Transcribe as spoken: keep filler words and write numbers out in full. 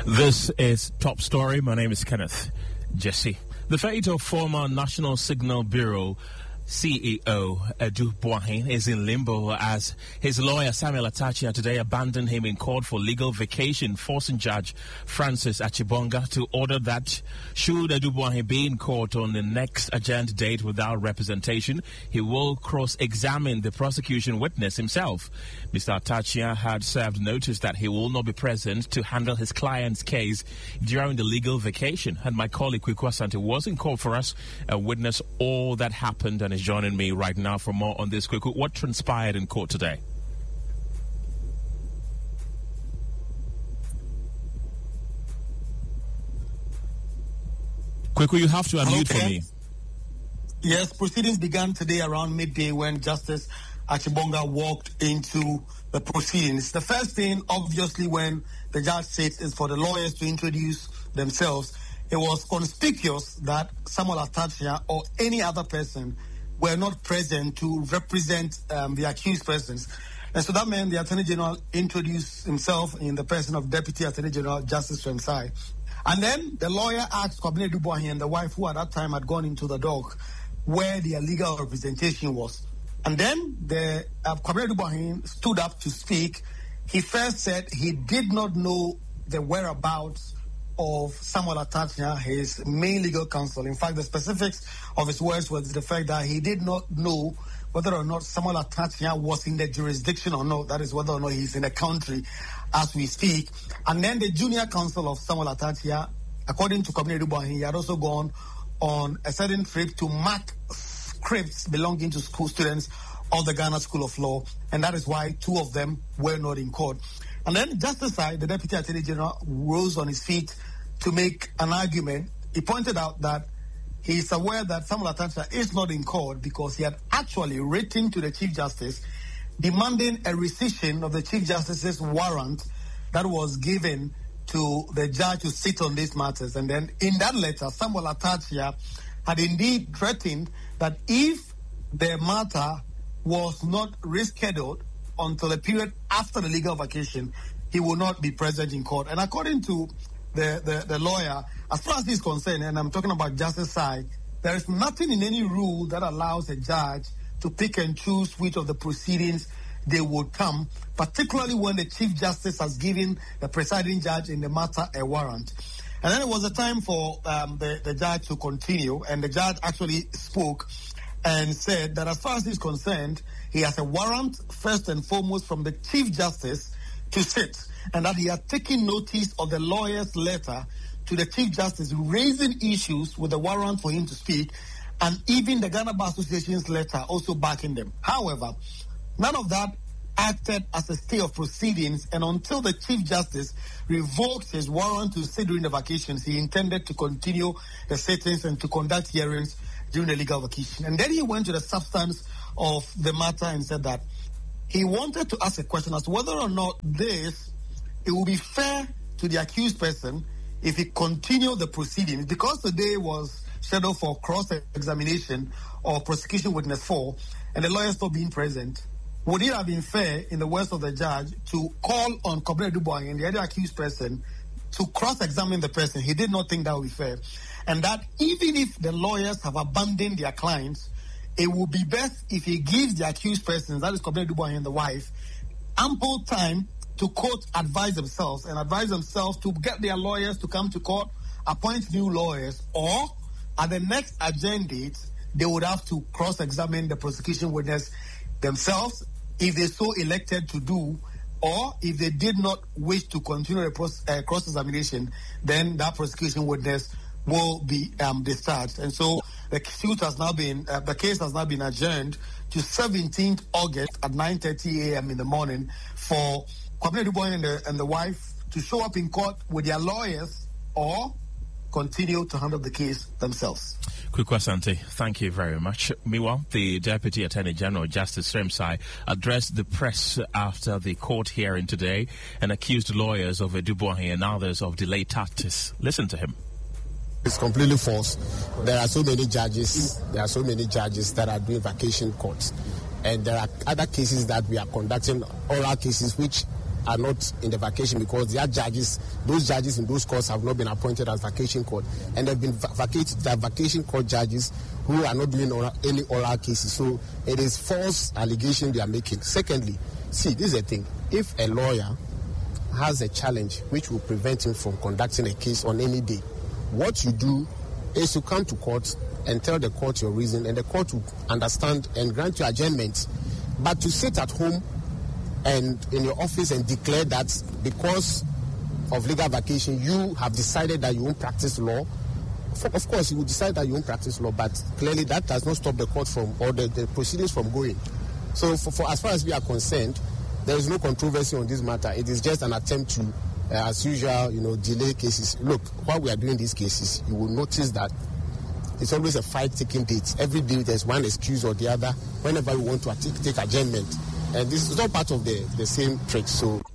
This is Top Story. My name is Kenneth Jesse. The fate of former National Signal Bureau C E O Edu Boahen is in limbo as his lawyer Samuel Atachia today abandoned him in court for legal vacation, forcing Judge Francis Achibonga to order that should Edu Boahen be in court on the next adjourned date without representation, he will cross-examine the prosecution witness himself. Mister Atachia had served notice that he will not be present to handle his client's case during the legal vacation, and my colleague Kweku Asante was in court for us and witnessed all that happened and is joining me right now for more on this. Kweku, what transpired in court today? Kweku, you have to unmute okay. for me. Yes, proceedings began today around midday when Justice Achibonga walked into the proceedings. The first thing, obviously, when the judge says is for the lawyers to introduce themselves. It was conspicuous that Samuel Atachia or any other person were not present to represent um, the accused persons. And so that meant the Attorney General introduced himself in the person of Deputy Attorney General Justice Remsai. And then the lawyer asked Kwabena Edu Boahen and the wife, who at that time had gone into the dock, where their legal representation was. And then the uh, Kwabena Edu Boahen stood up to speak. He first said he did not know the whereabouts of Samuel Atachia, his main legal counsel. In fact, the specifics of his words was the fact that he did not know whether or not Samuel Atachia was in the jurisdiction or not. That is, whether or not he's in the country as we speak. And then the junior counsel of Samuel Atachia, according to Kwabena Edu Boahen, he had also gone on a certain trip to mark scripts belonging to school students of the Ghana School of Law, and that is why two of them were not in court. And then Justice I, the Deputy Attorney General, rose on his feet to make an argument. He pointed out that he is aware that Samuel Atachia is not in court because he had actually written to the Chief Justice demanding a rescission of the Chief Justice's warrant that was given to the judge to sit on these matters. And then in that letter, Samuel Atachia had indeed threatened that if the matter was not rescheduled until the period after the legal vacation, he will not be present in court. And according to the, the, the lawyer, as far as this is concerned, and I'm talking about Justice side, there is nothing in any rule that allows a judge to pick and choose which of the proceedings they would come, particularly when the Chief Justice has given the presiding judge in the matter a warrant. And then it was a time for um, the, the judge to continue, and the judge actually spoke and said that as far as he's concerned, he has a warrant, first and foremost, from the Chief Justice to sit, and that he had taken notice of the lawyer's letter to the Chief Justice raising issues with the warrant for him to speak, and even the Ghana Bar Association's letter also backing them. However, none of that acted as a stay of proceedings, and until the Chief Justice revoked his warrant to sit during the vacations, he intended to continue the sittings and to conduct hearings during the legal vacation. And then he went to the substance of the matter and said that he wanted to ask a question as to whether or not this, it will be fair to the accused person if he continued the proceedings, because the day was scheduled for cross-examination of prosecution witness four, and the lawyers not being present. Would it have been fair, in the words of the judge, to call on Kwabena Edu Boahen, the other accused person, to cross-examine the person? He did not think that would be fair. And that even if the lawyers have abandoned their clients, it would be best if he gives the accused persons, that is Kwabena Edu Boahen and the wife, ample time to, quote, advise themselves and advise themselves to get their lawyers to come to court, appoint new lawyers, or at the next adjourned date, they would have to cross-examine the prosecution witness themselves if they so elected to do, or if they did not wish to continue the uh, cross-examination, then that prosecution witness will be um, discharged. And so the suit has now been, uh, the case has now been adjourned to seventeenth August at nine thirty a.m. in the morning for Kwabena Edu Boahen and the, and the wife to show up in court with their lawyers or continue to handle the case themselves. Kweku Asante, thank you very much. Meanwhile, the Deputy Attorney General, Justice Remsai, addressed the press after the court hearing today and accused lawyers of Edu Boahen and others of delayed tactics. Listen to him. It's completely false. There are so many judges, there are so many judges that are doing vacation courts. And there are other cases that we are conducting, oral cases, which are not in the vacation because their judges, those judges in those courts have not been appointed as vacation court, and they've been vacated. There are vacation court judges who are not doing oral, any oral cases. So it is false allegation they are making. Secondly, see, this is the thing: if a lawyer has a challenge which will prevent him from conducting a case on any day, what you do is you come to court and tell the court your reason, and the court will understand and grant you adjournment. But to sit at home and in your office and declare that because of legal vacation you have decided that you won't practice law, of course you will decide that you won't practice law, but clearly that does not stop the court from, or the, the proceedings from going. So for, for as far as we are concerned, there is no controversy on this matter. It is just an attempt to, uh, as usual, you know, delay cases. Look, while we are doing these cases, you will notice that it's always a fight taking dates. Every day there's one excuse or the other whenever we want to take, take adjournment. And this is all part of the, the same trick. So